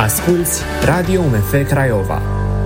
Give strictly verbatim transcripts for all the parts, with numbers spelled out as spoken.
Asculți Radio U M F Craiova.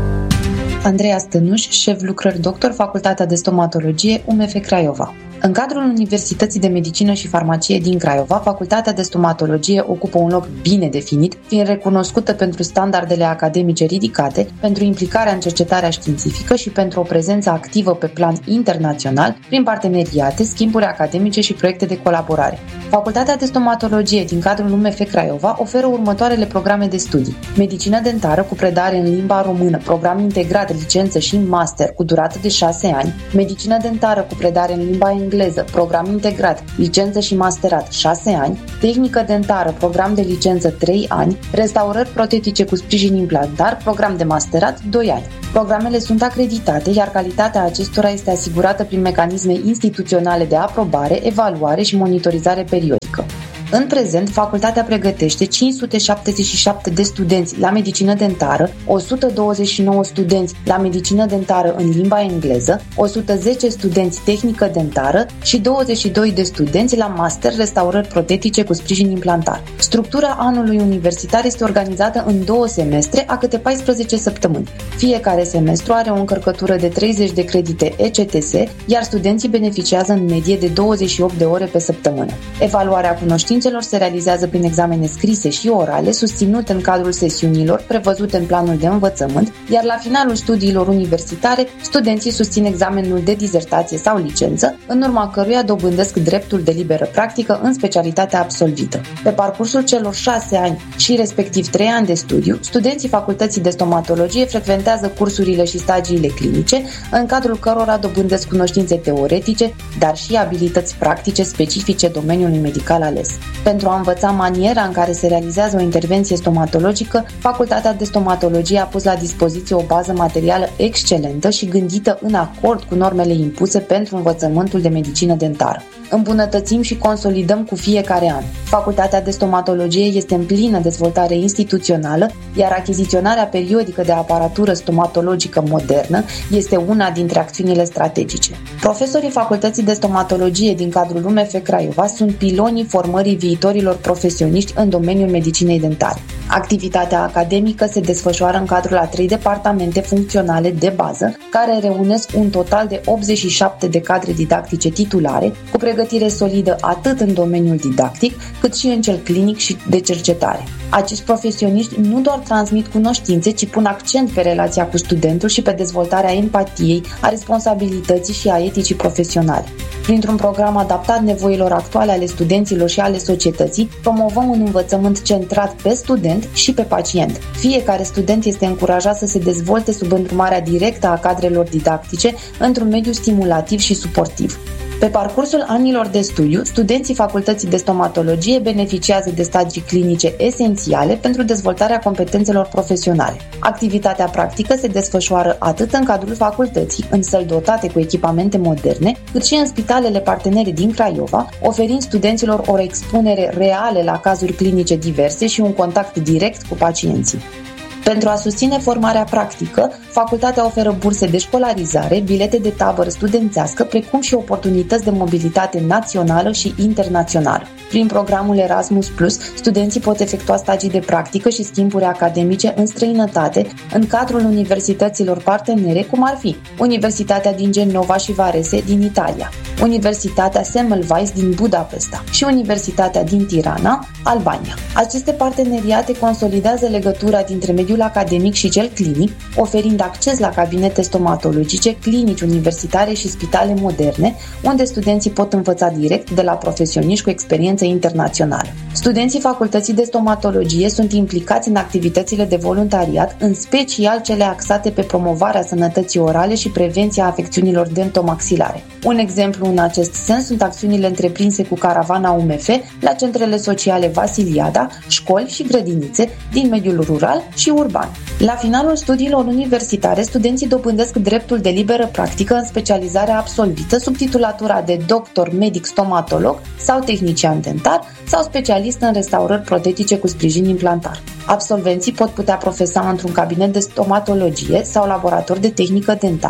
Andreea Stănuș, șef lucrări doctor, Facultatea de Stomatologie, U M F Craiova. În cadrul Universității de Medicină și Farmacie din Craiova, Facultatea de Stomatologie ocupă un loc bine definit, fiind recunoscută pentru standardele academice ridicate, pentru implicarea în cercetarea științifică și pentru o prezență activă pe plan internațional, prin parteneriate, schimburi academice și proiecte de colaborare. Facultatea de Stomatologie din cadrul U M F Craiova oferă următoarele programe de studii: medicină dentară cu predare în limba română, program integrat, licență și master cu durată de șase ani, medicină dentară cu predare în limba engleză, program integrat, licență și masterat șase ani, tehnică dentară, program de licență trei ani, restaurări protetice cu sprijin implantar, program de masterat doi ani. Programele sunt acreditate, iar calitatea acestora este asigurată prin mecanisme instituționale de aprobare, evaluare și monitorizare periodică. În prezent, facultatea pregătește cinci sute șaptezeci și șapte de studenți la medicină dentară, o sută douăzeci și nouă studenți la medicină dentară în limba engleză, o sută zece studenți tehnică dentară și douăzeci și doi de studenți la master restaurări protetice cu sprijin implantar. Structura anului universitar este organizată în două semestre a câte paisprezece săptămâni. Fiecare semestru are o încărcătură de treizeci de credite E C T S, iar studenții beneficiază în medie de douăzeci și opt de ore pe săptămână. Evaluarea cunoștințelor se realizează prin examene scrise și orale, susținute în cadrul sesiunilor prevăzute în planul de învățământ, iar la finalul studiilor universitare, studenții susțin examenul de dizertație sau licență, în urma căruia dobândesc dreptul de liberă practică în specialitatea absolvită. Pe parcursul celor șase ani și respectiv trei ani de studiu, studenții Facultății de Stomatologie frecventează cursurile și stagiile clinice, în cadrul cărora dobândesc cunoștințe teoretice, dar și abilități practice specifice domeniului medical ales. Pentru a învăța maniera în care se realizează o intervenție stomatologică, Facultatea de Stomatologie a pus la dispoziție o bază materială excelentă și gândită în acord cu normele impuse pentru învățământul de medicină dentară. Îmbunătățim și consolidăm cu fiecare an. Facultatea de Stomatologie este în plină dezvoltare instituțională, iar achiziționarea periodică de aparatură stomatologică modernă este una dintre acțiunile strategice. Profesorii Facultății de Stomatologie din cadrul U M F Craiova sunt pilonii formării viitorilor profesioniști în domeniul medicinei dentare. Activitatea academică se desfășoară în cadrul a trei departamente funcționale de bază, care reunesc un total de optzeci și șapte de cadre didactice titulare, cu pregătire solidă atât în domeniul didactic, cât și în cel clinic și de cercetare. Acești profesioniști nu doar transmit cunoștințe, ci pun accent pe relația cu studentul și pe dezvoltarea empatiei, a responsabilității și a eticii profesionale. Printr-un program adaptat nevoilor actuale ale studenților și ale societății, promovăm un învățământ centrat pe student și pe pacient. Fiecare student este încurajat să se dezvolte sub îndrumarea directă a cadrelor didactice într-un mediu stimulativ și suportiv. Pe parcursul anilor de studiu, studenții Facultății de Stomatologie beneficiază de stagii clinice esențiale pentru dezvoltarea competențelor profesionale. Activitatea practică se desfășoară atât în cadrul facultății, în săli dotate cu echipamente moderne, cât și în spitalele partenere din Craiova, oferind studenților o expunere reală la cazuri clinice diverse și un contact direct cu pacienții. Pentru a susține formarea practică, facultatea oferă burse de școlarizare, bilete de tabără studențească, precum și oportunități de mobilitate națională și internațională. Prin programul Erasmus plus, studenții pot efectua stagii de practică și schimburi academice în străinătate, în cadrul universităților partenere, cum ar fi Universitatea din Genova și Varese din Italia, Universitatea Semmelweis din Budapesta și Universitatea din Tirana, Albania. Aceste parteneriate consolidează legătura dintre mediul academic și cel clinic, oferind acces la cabinete stomatologice, clinici universitare și spitale moderne, unde studenții pot învăța direct de la profesioniști cu experiență internațională. Studenții Facultății de Stomatologie sunt implicați în activitățile de voluntariat, în special cele axate pe promovarea sănătății orale și prevenția afecțiunilor dentomaxilare. Un exemplu în acest sens sunt acțiunile întreprinse cu caravana U M F la centrele sociale Vasiliada, școli și grădinițe din mediul rural și urban. La finalul studiilor universitare, studenții dobândesc dreptul de liberă practică în specializarea absolvită sub titulatura de doctor medic stomatolog sau tehnician dentar sau specialist în restaurări protetice cu sprijin implantar. Absolvenții pot putea profesa într-un cabinet de stomatologie sau laborator de tehnică dentară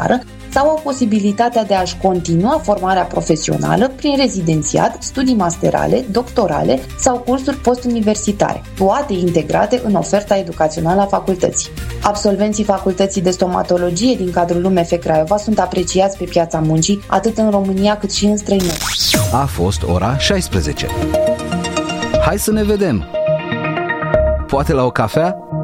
sau au posibilitatea de a-și continua formarea profesională prin rezidențiat, studii masterale, doctorale sau cursuri postuniversitare, toate integrate în oferta educațională a facultății. Absolvenții Facultății de Stomatologie din cadrul U M F Craiova sunt apreciați pe piața muncii, atât în România cât și în străinătate. A fost ora șaisprezece. Hai să ne vedem! Poate la o cafea?